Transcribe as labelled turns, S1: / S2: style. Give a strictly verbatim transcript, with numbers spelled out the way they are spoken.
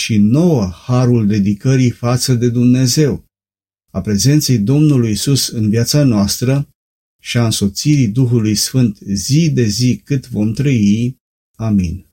S1: și nouă harul dedicării față de Dumnezeu, a prezenței Domnului Iisus în viața noastră și a însoțirii Duhului Sfânt zi de zi cât vom trăi. Amin.